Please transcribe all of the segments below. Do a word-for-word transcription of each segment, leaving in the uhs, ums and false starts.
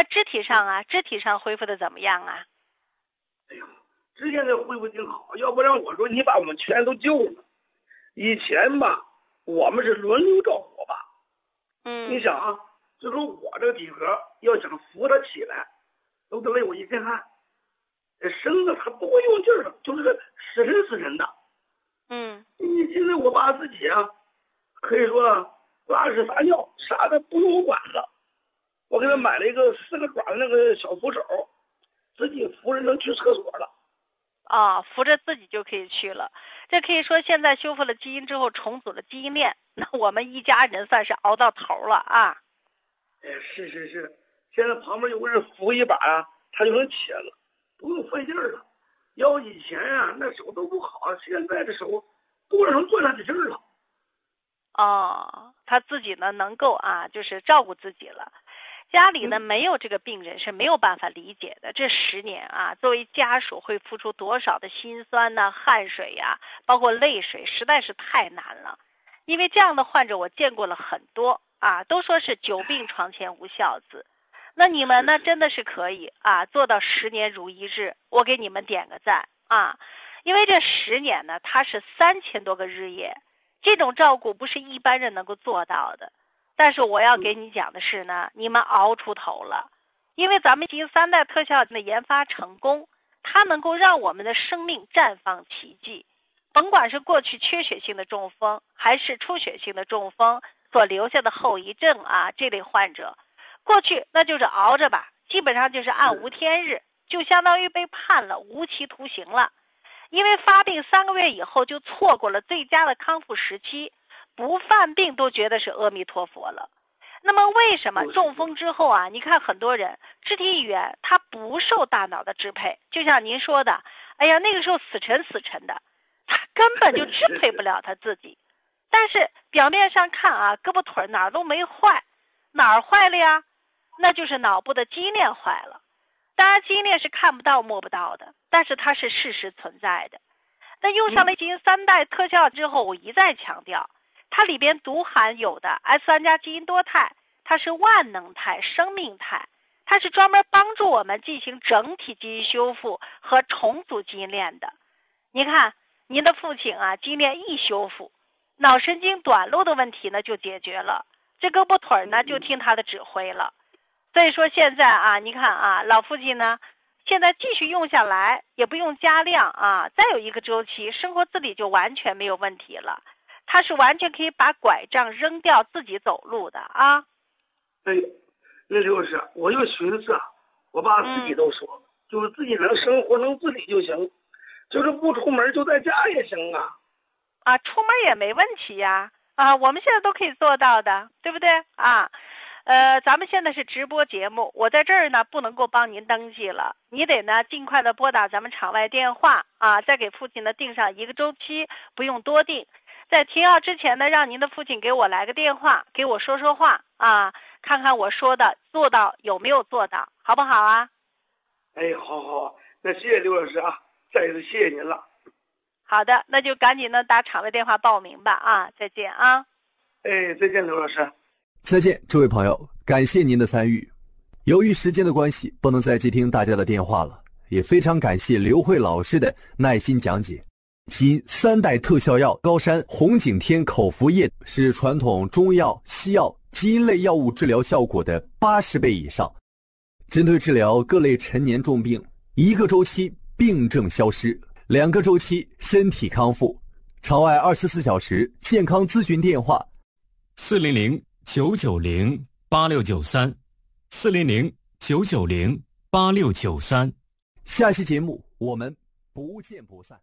肢体上啊，肢体上恢复的怎么样啊？ 哎呀，之前的恢复挺好，要不然我说你把我们全都救了。以前吧，我们是轮流照顾吧。 嗯， 你想啊，就说我这个体格要想扶他起来，都得累我一身汗。绳子他不会用劲儿，就是个死沉死沉的。 嗯， 你现在我爸自己啊，可以说拉屎撒尿啥的不用我管了。我给他买了一个四个爪的那个小扶手，自己扶着能去厕所了。 啊、哦，扶着自己就可以去了。这可以说现在修复了基因之后，重组了基因链，那我们一家人算是熬到头了啊。 哎，是是是，现在旁边有个人扶一把啊，他就能起来了，不用费劲儿了。要以前啊，那手都不好，现在这手多少能攥上点劲儿了。 哦，他自己呢能够啊，就是照顾自己了。家里呢没有这个病人是没有办法理解的。这十年啊，作为家属会付出多少的辛酸呢、汗水呀、啊，包括泪水，实在是太难了。因为这样的患者我见过了很多啊，都说是久病床前无孝子。那你们呢真的是可以啊做到十年如一日，我给你们点个赞啊！因为这十年呢，它是三千多个日夜，这种照顾不是一般人能够做到的。但是我要给你讲的是呢，你们熬出头了，因为咱们基因三代特效的研发成功，它能够让我们的生命绽放奇迹。甭管是过去缺血性的中风，还是出血性的中风所留下的后遗症啊，这类患者，过去那就是熬着吧，基本上就是暗无天日，就相当于被判了无期徒刑了。因为发病三个月以后就错过了最佳的康复时期，不犯病都觉得是阿弥陀佛了。那么为什么中风之后啊，你看很多人肢体语言他不受大脑的支配，就像您说的，哎呀那个时候死沉死沉的，他根本就支配不了他自己。但是表面上看啊，胳膊腿哪儿都没坏，哪儿坏了呀？那就是脑部的基因链坏了。当然基因链是看不到摸不到的，但是它是事实存在的。那用上了基因三代特效之后，我一再强调，它里边独含有的 S 三 加基因多肽，它是万能肽、生命肽，它是专门帮助我们进行整体基因修复和重组基因链的。你看您的父亲啊，基因链一修复，脑神经短路的问题呢就解决了，这胳膊腿呢就听他的指挥了。所以说现在啊，你看啊，老父亲呢现在继续用下来，也不用加量啊，再有一个周期，生活自理就完全没有问题了。他是完全可以把拐杖扔掉，自己走路的啊。 哎，那就是我就寻思啊，我爸自己都说，嗯、就是自己能生活能自理就行，就是不出门就在家也行啊。 啊，出门也没问题呀，啊，我们现在都可以做到的，对不对啊？呃，咱们现在是直播节目，我在这儿呢不能够帮您登记了，你得呢尽快的拨打咱们场外电话啊，再给父亲呢定上一个周期，不用多定。在停药之前呢，让您的父亲给我来个电话，给我说说话啊，看看我说的做到有没有做到，好不好啊？ 哎，好好，那谢谢刘老师啊，再一次谢谢您了。 好的，那就赶紧的打场外电话报名吧啊，再见啊。 哎，再见，刘老师。 再见，这位朋友，感谢您的参与。由于时间的关系，不能再接听大家的电话了，也非常感谢刘慧老师的耐心讲解。基因三代特效药高山红景天口服液是传统中药、西药、基因类药物治疗效果的八十倍以上，针对治疗各类陈年重病，一个周期病症消失，两个周期身体康复。场外二十四小时健康咨询电话： 四零零九九零八六九三，四零零九九零八六九三。 下期节目我们不见不散。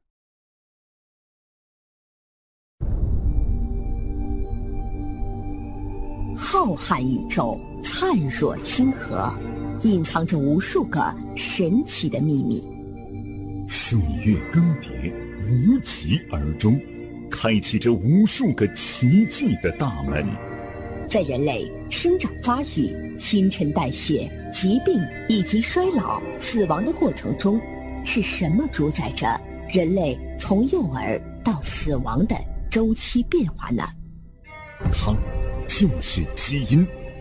浩瀚宇宙，灿若星河，隐藏着无数个神奇的秘密。 岁月更迭，无疾而终，开启着无数个奇迹的大门。 在人类生长发育、新陈代谢、疾病以及衰老、死亡的过程中，是什么主宰着人类从幼儿到死亡的周期变化呢？ 它就是基因。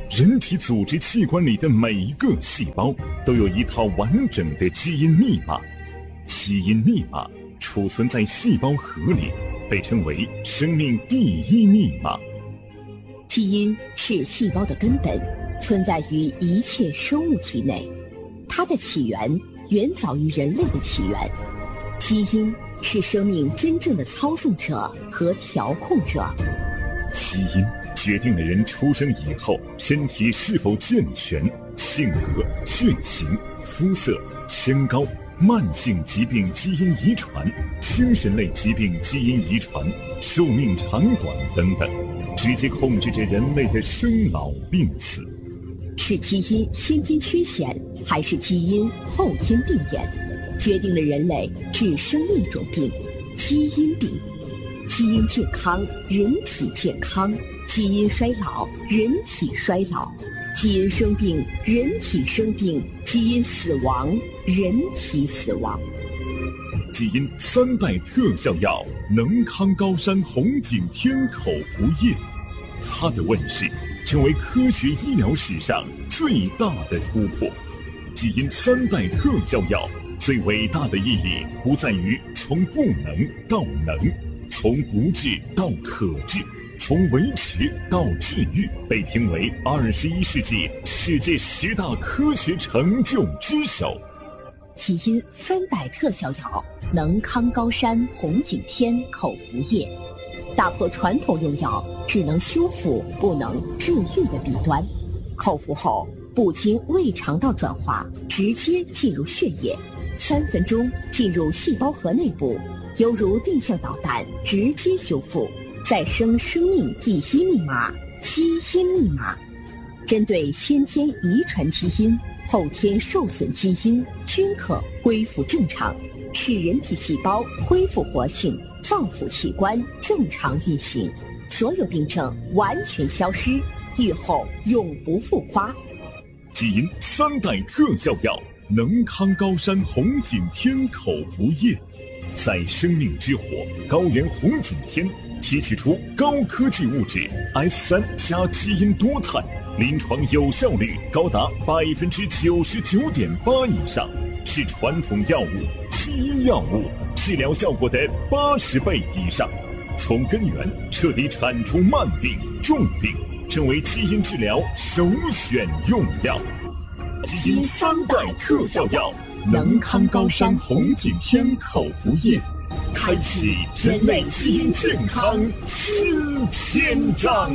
人体组织器官里的每一个细胞都有一套完整的基因密码，基因密码储存在细胞核里，被称为生命第一密码。 基因是细胞的根本，存在于一切生物体内，它的起源远早于人类的起源。基因是生命真正的操纵者和调控者。 基因决定了人出生以后身体是否健全，性格、血型、肤色、身高、慢性疾病基因遗传、精神类疾病基因遗传、寿命长短等等，直接控制着人类的生老病死。 是基因先天缺陷还是基因后天病变，决定了人类只生一种病——基因病。基因健康，人体健康；基因衰老，人体衰老；基因生病，人体生病；基因死亡，人体死亡。 基因三代特效药能康高山红景天口服液，它的问世成为科学医疗史上最大的突破。基因三代特效药最伟大的意义不在于从不能到能，从不治到可治，从维持到治愈，被评为二十一世纪世界十大科学成就之首。 基因三代特效药能康高山红景天口服液，打破传统用药只能修复不能治愈的弊端。口服后不经胃肠道转化，直接进入血液，三分钟进入细胞核内部，犹如定向导弹，直接修复，再生生命第一密码——基因密码。针对先天遗传基因、后天受损基因均可恢复正常，使人体细胞恢复活性，脏腑器官正常运行，所有病症完全消失，愈后永不复发。 基因三代特效药能康高山红景天口服液，在生命之火高原红景天提取出高科技物质 S 三 加基因多肽，临床有效率高达百分之九十九点八以上，是传统药物、基因药物治疗效果的八十倍以上，从根源彻底铲除慢病、重病，成为基因治疗首选用药。基因三代特效药能康高山红景天口服液，开启人类基因健康新篇章。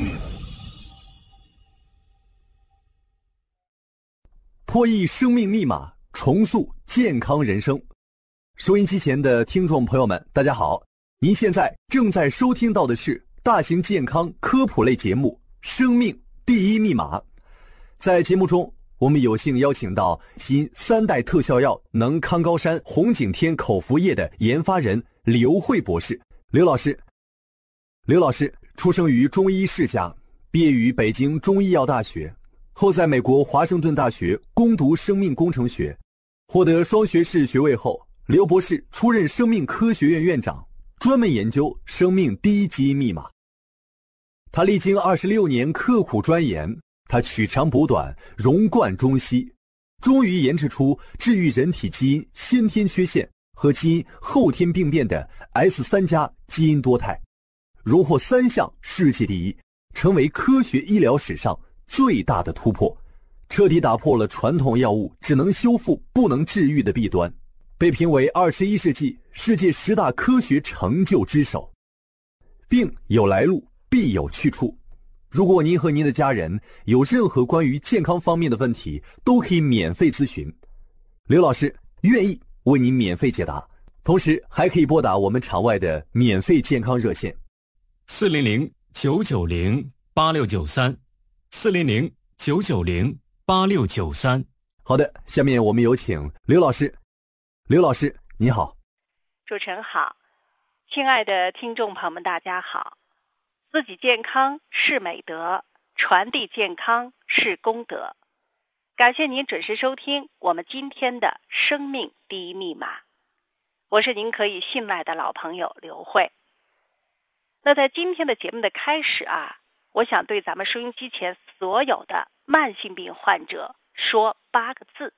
破译生命密码，重塑健康人生。收音机前的听众朋友们，大家好，您现在正在收听到的是大型健康科普类节目《生命第一密码》。在节目中，我们有幸邀请到基因三代特效药能康高山红景天口服液的研发人刘慧博士。刘老师，刘老师出生于中医世家，毕业于北京中医药大学，后在美国华盛顿大学攻读生命工程学，获得双学士学位后，刘博士出任生命科学院院长，专门研究生命第一基因密码。他历经二十六年刻苦钻研，他取长补短，融贯中西，终于研制出治愈人体基因先天缺陷和基因后天病变的 S 三 加基因多肽，荣获三项世界第一，成为科学医疗史上最大的突破，彻底打破了传统药物只能修复不能治愈的弊端，被评为二十一世纪世界十大科学成就之首。病有来路，必有去处。如果您和您的家人有任何关于健康方面的问题，都可以免费咨询，刘老师愿意为您免费解答，同时还可以拨打我们场外的免费健康热线四零零九九零八六九三，四零零九九零八六九三。 好的，下面我们有请刘老师。刘老师，你好。 主持人好，亲爱的听众朋友们，大家好。自己健康是美德，传递健康是功德。感谢您准时收听我们今天的生命第一密码，我是您可以信赖的老朋友刘慧。那在今天的节目的开始啊，我想对咱们收音机前所有的慢性病患者说八个字。